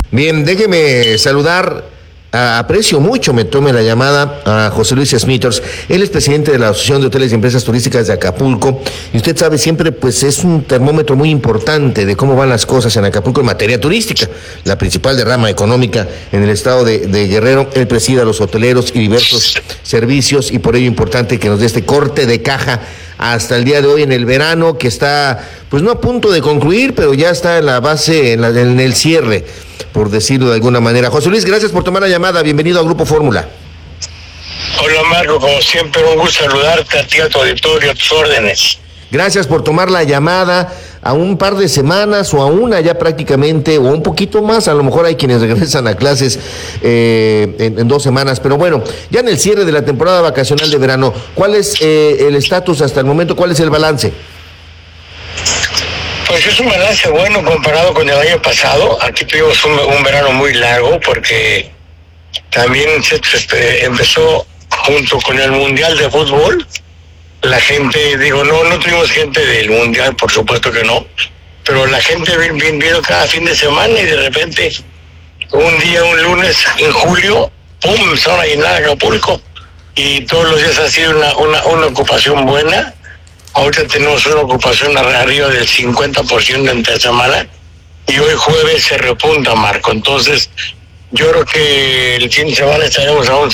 Bien, déjeme saludar. Aprecio mucho, me tome la llamada a José Luis Smithers. Él es presidente de la Asociación de Hoteles y Empresas Turísticas de Acapulco. Y usted sabe, siempre pues es un termómetro muy importante de cómo van las cosas en Acapulco en materia turística. La principal derrama económica en el estado de Guerrero. Él preside a los hoteleros y diversos servicios, y por ello importante que nos dé este corte de caja hasta el día de hoy en el verano, que está pues no a punto de concluir, pero ya está en la base, en el cierre, por decirlo de alguna manera. José Luis, gracias por tomar la llamada. Bienvenido a Grupo Fórmula. Hola Marco, como siempre un gusto saludarte a ti, a tu auditorio, a tus órdenes. Gracias por tomar la llamada. A un par de semanas o a una ya prácticamente, o un poquito más, a lo mejor hay quienes regresan a clases en 2 semanas, pero bueno, ya en el cierre de la temporada vacacional de verano, ¿cuál es el estatus hasta el momento? ¿Cuál es el balance? Pues es un balance bueno comparado con el año pasado. Aquí tuvimos un verano muy largo porque también empezó junto con el Mundial de Fútbol. La gente, no tuvimos gente del Mundial, por supuesto que no, pero la gente vino cada fin de semana y de repente un lunes en julio, ¡pum!, empezaron a llenar Acapulco y todos los días ha sido una ocupación buena. Ahorita tenemos una ocupación arriba del 50% entre semana y hoy jueves se repunta, Marco. Entonces, yo creo que el fin de semana estaremos a un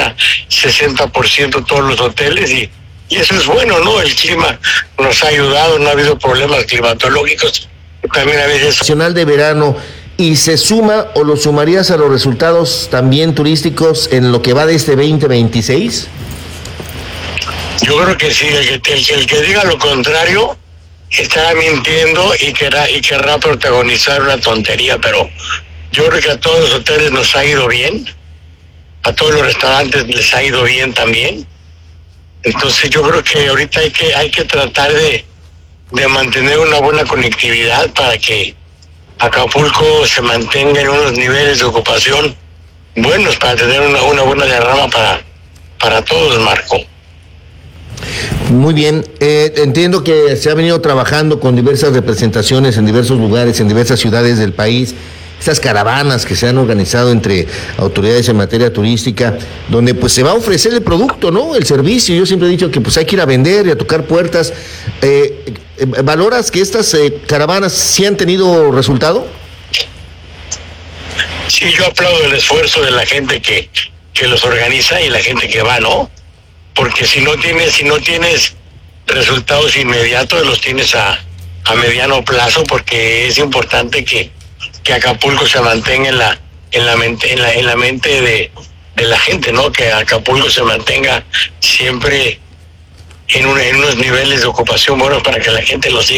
60% todos los hoteles y eso es bueno, ¿no? El clima nos ha ayudado, no ha habido problemas climatológicos. También a veces... Nacional de verano, ¿y se suma o lo sumarías a los resultados también turísticos en lo que va de este 2026? Yo creo que sí, el que diga lo contrario estará mintiendo y querrá protagonizar una tontería, pero yo creo que a todos los hoteles nos ha ido bien, a todos los restaurantes les ha ido bien también. Entonces yo creo que ahorita hay que tratar de mantener una buena conectividad para que Acapulco se mantenga en unos niveles de ocupación buenos para tener una buena derrama para todos, Marco. Muy bien, entiendo que se ha venido trabajando con diversas representaciones en diversos lugares, en diversas ciudades del país, estas caravanas que se han organizado entre autoridades en materia turística, donde pues se va a ofrecer el producto, ¿no? El servicio. Yo siempre he dicho que pues hay que ir a vender y a tocar puertas. ¿Valoras que estas caravanas sí han tenido resultado? Sí, yo aplaudo el esfuerzo de la gente que los organiza y la gente que va, ¿no? Porque si no tienes resultados inmediatos, los tienes a mediano plazo, porque es importante que Acapulco se mantenga en la mente de la gente, ¿no? Que Acapulco se mantenga siempre en unos niveles de ocupación buenos para que la gente lo siga.